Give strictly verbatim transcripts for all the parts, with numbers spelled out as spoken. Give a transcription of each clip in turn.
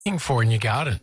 looking for in your garden?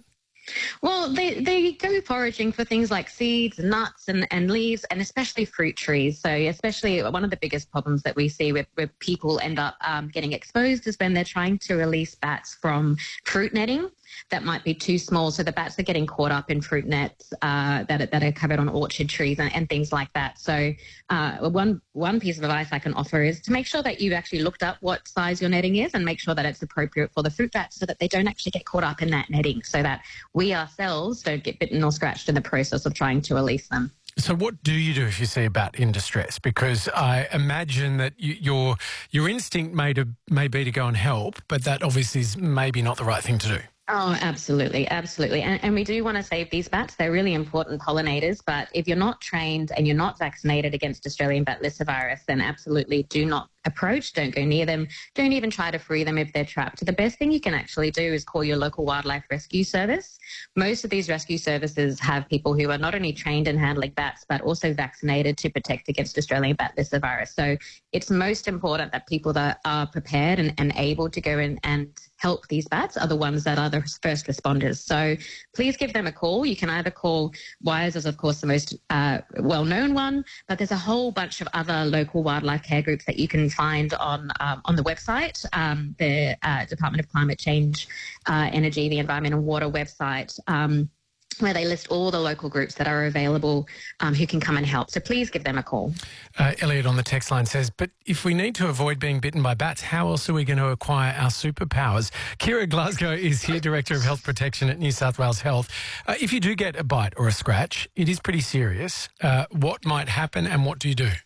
Well, they, they go foraging for things like seeds, nuts, and, and leaves, and especially fruit trees. So especially one of the biggest problems that we see where, where people end up um, getting exposed is when they're trying to release bats from fruit netting that might be too small. So the bats are getting caught up in fruit nets uh, that, are, that are covered on orchard trees and, and things like that. So uh, one, one piece of advice I can offer is to make sure that you've actually looked up what size your netting is and make sure that it's appropriate for the fruit bats so that they don't actually get caught up in that netting, so that we ourselves don't get bitten or scratched in the process of trying to release them. So what do you do if you see a bat in distress? Because I imagine that you, your your instinct may, to, may be to go and help, but that obviously is maybe not the right thing to do. Oh, absolutely, absolutely. And, and we do want to save these bats. They're really important pollinators, but if you're not trained and you're not vaccinated against Australian bat lyssavirus, then absolutely do not approach, don't go near them, don't even try to free them if they're trapped. The best thing you can actually do is call your local wildlife rescue service. Most of these rescue services have people who are not only trained in handling bats, but also vaccinated to protect against Australian bat lyssavirus. So it's most important that people that are prepared and, and able to go in and help these bats are the ones that are the first responders. So please give them a call. You can either call WIRES, as of course the most uh, well-known one, but there's a whole bunch of other local wildlife care groups that you can find on um, on the website, um, the uh, Department of Climate Change, uh, Energy, the Environment and Water website, um, where they list all the local groups that are available um, who can come and help. So please give them a call. Uh, Elliot on the text line says, but if we need to avoid being bitten by bats, how else are we going to acquire our superpowers? Kira Glasgow is here, Director of Health Protection at New South Wales Health. Uh, if you do get a bite or a scratch, it is pretty serious. Uh, what might happen and what do you do?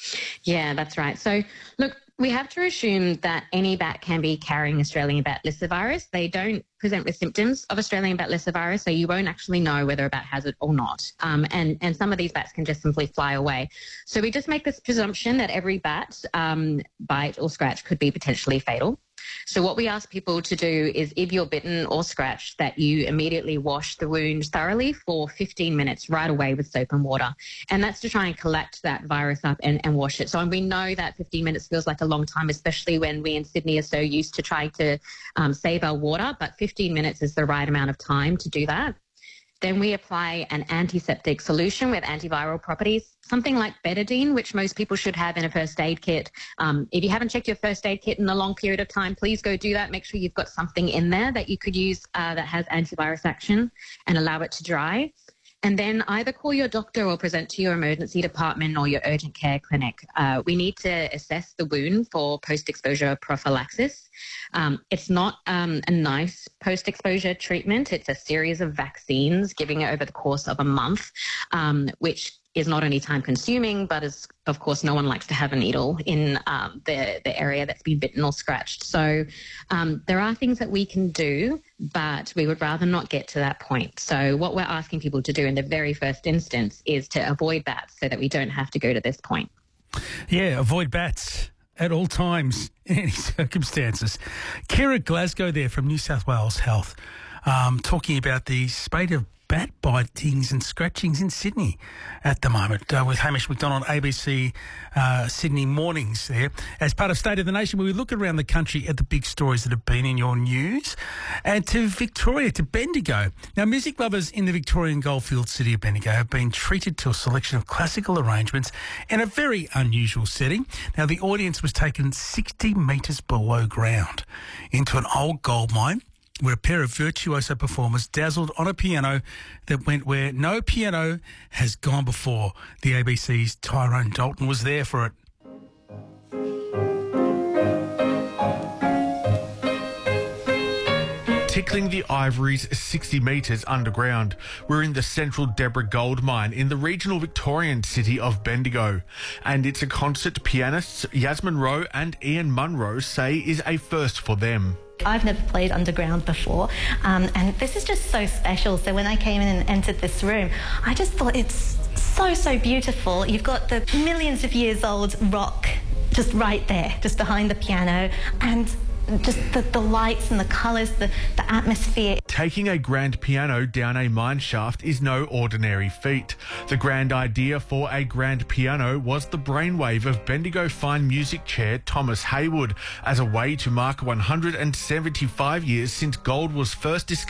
Yeah, that's right. So, look, we have to assume that any bat can be carrying Australian bat lyssavirus. They don't present with symptoms of Australian bat lyssavirus, so you won't actually know whether a bat has it or not. Um, and, and some of these bats can just simply fly away. So we just make this presumption that every bat um, bite or scratch could be potentially fatal. So what we ask people to do is, if you're bitten or scratched, that you immediately wash the wound thoroughly for fifteen minutes right away with soap and water. And that's to try and collect that virus up and, and wash it. So we know that fifteen minutes feels like a long time, especially when we in Sydney are so used to trying to um, save our water, but fifteen minutes is the right amount of time to do that. Then we apply an antiseptic solution with antiviral properties, something like betadine, which most people should have in a first aid kit. Um, if you haven't checked your first aid kit in a long period of time, please go do that. Make sure you've got something in there that you could use uh, that has antivirus action, and allow it to dry. And then either call your doctor or present to your emergency department or your urgent care clinic. Uh, we need to assess the wound for post-exposure prophylaxis. Um, it's not um, a nice post-exposure treatment. It's a series of vaccines giving it over the course of a month, um, which is not only time-consuming, but is, of course, no one likes to have a needle in um, the, the area that's been bitten or scratched. So um, there are things that we can do, but we would rather not get to that point. So what we're asking people to do in the very first instance is to avoid bats so that we don't have to go to this point. Yeah, avoid bats at all times, in any circumstances. Kira Glasgow there from New South Wales Health, um, talking about the spate of bat bitings and scratchings in Sydney at the moment, uh, with Hamish McDonald, A B C uh, Sydney Mornings there. As part of State of the Nation, where we look around the country at the big stories that have been in your news, and to Victoria, to Bendigo. Now, music lovers in the Victorian goldfield city of Bendigo have been treated to a selection of classical arrangements in a very unusual setting. Now, the audience was taken sixty metres below ground into an old gold mine, where a pair of virtuoso performers dazzled on a piano that went where no piano has gone before. The A B C's Tyrone Dalton was there for it. Tickling the Ivories sixty metres underground. We're in the central Deborah Gold Mine in the regional Victorian city of Bendigo. And it's a concert pianists Yasmin Rowe and Ian Munro say is a first for them. I've never played underground before, um, and this is just so special. So when I came in and entered this room, I just thought it's so, so beautiful. You've got the millions of years old rock just right there, just behind the piano, and just the, the lights and the colours, the, the atmosphere. Taking a grand piano down a mine shaft is no ordinary feat. The grand idea for a grand piano was the brainwave of Bendigo Fine Music Chair Thomas Haywood as a way to mark one hundred seventy-five years since gold was first discovered